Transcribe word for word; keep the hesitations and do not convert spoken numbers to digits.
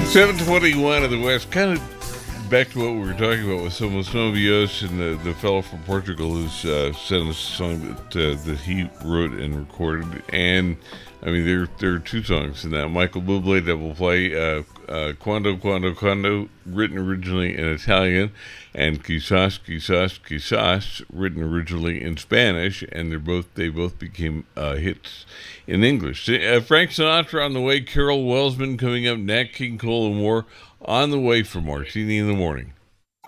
seven twenty-one of the West, kind of back to what we were talking about with Somos Novios and the, the fellow from Portugal who's uh, sent us a song that, uh, that he wrote and recorded. And, I mean, there, there are two songs in that. Michael Bublé that will play uh, uh, Quando, Quando, Quando, written originally in Italian, and Quizás, Quizás, Quizás, written originally in Spanish, and they're both they both became uh, hits in English. Uh, Frank Sinatra on the way, Carol Welsman coming up, Nat King Cole and more on the way for Martini in the Morning.